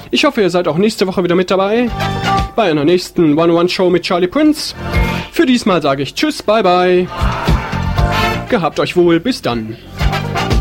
Ich hoffe, ihr seid auch nächste Woche wieder mit dabei bei einer nächsten 101-Show mit Charlie Prince. Für diesmal sage ich Tschüss, bye bye. Gehabt euch wohl, bis dann.